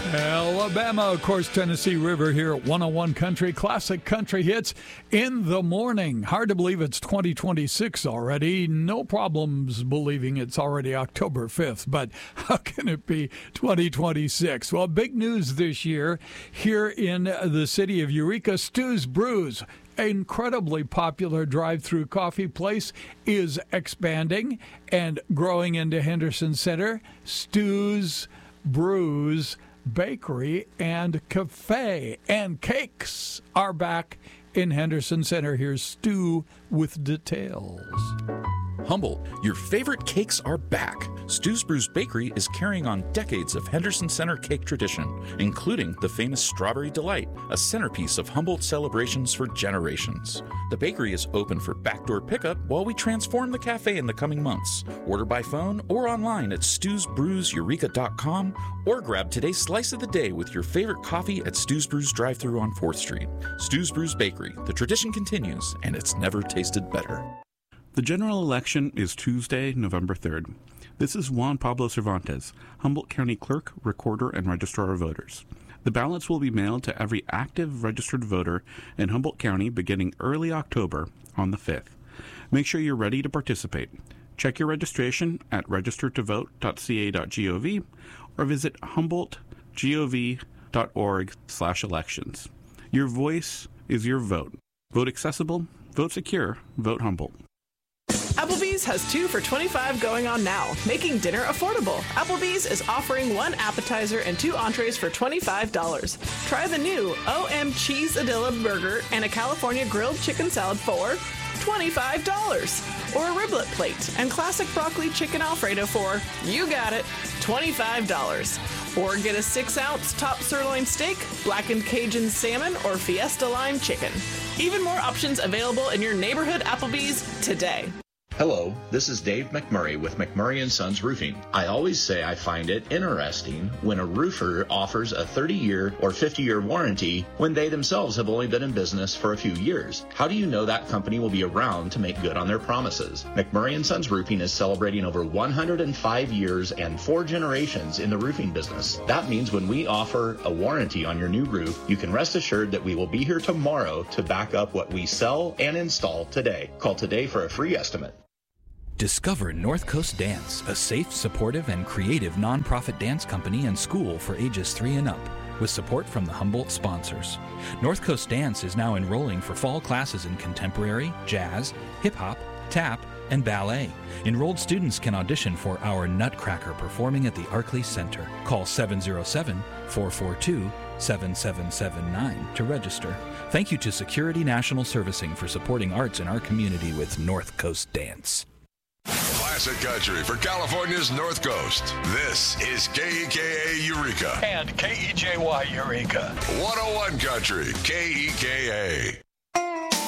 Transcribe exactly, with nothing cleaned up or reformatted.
Alabama, of course, Tennessee River here at one oh one Country. Classic country hits in the morning. Hard to believe it's twenty twenty-six already. No problems believing it's already October fifth, but how can it be twenty twenty-six? Well, big news this year here in the city of Eureka. Stu's Brews, incredibly popular drive-through coffee place, is expanding and growing into Henderson Center. Stu's Brews Bakery and Cafe and Cakes are back in Henderson Center. Here's Stu with details. Humboldt, your favorite cakes are back. Stu's Brews Bakery is carrying on decades of Henderson Center cake tradition, including the famous Strawberry Delight, a centerpiece of Humboldt celebrations for generations. The bakery is open for backdoor pickup while we transform the cafe in the coming months. Order by phone or online at stews brews eureka dot com or grab today's slice of the day with your favorite coffee at Stu's Brews drive-thru on fourth street. Stu's Brews Bakery. The tradition continues, and it's never tasted better. The general election is Tuesday, November third. This is Juan Pablo Cervantes, Humboldt County Clerk, Recorder, and Registrar of Voters. The ballots will be mailed to every active registered voter in Humboldt County beginning early October on the fifth. Make sure you're ready to participate. Check your registration at register to vote dot c a dot gov or visit humboldt gov dot org slash elections. Your voice is your vote. Vote accessible, vote secure, vote Humboldt. Applebee's has two for twenty-five going on now, making dinner affordable. Applebee's is offering one appetizer and two entrees for twenty-five dollars. Try the new O M Cheeseadilla burger and a California grilled chicken salad for twenty-five dollars. Or a riblet plate and classic broccoli chicken Alfredo for, you got it, twenty-five dollars. Or get a six-ounce top sirloin steak, blackened Cajun salmon, or Fiesta lime chicken. Even more options available in your neighborhood Applebee's today. Hello, this is Dave McMurray with McMurray and Sons Roofing. I always say I find it interesting when a roofer offers a thirty-year or fifty-year warranty when they themselves have only been in business for a few years. How do you know that company will be around to make good on their promises? McMurray and Sons Roofing is celebrating over one hundred five years and four generations in the roofing business. That means when we offer a warranty on your new roof, you can rest assured that we will be here tomorrow to back up what we sell and install today. Call today for a free estimate. Discover North Coast Dance, a safe, supportive, and creative nonprofit dance company and school for ages three and up, with support from the Humboldt sponsors. North Coast Dance is now enrolling for fall classes in contemporary, jazz, hip-hop, tap, and ballet. Enrolled students can audition for our Nutcracker performing at the Arkley Center. Call seven oh seven, four four two, seven seven seven nine to register. Thank you to Security National Servicing for supporting arts in our community with North Coast Dance. Classic country for California's North Coast. This is K E K A Eureka. And K E J Y Eureka. one oh one Country, K E K A.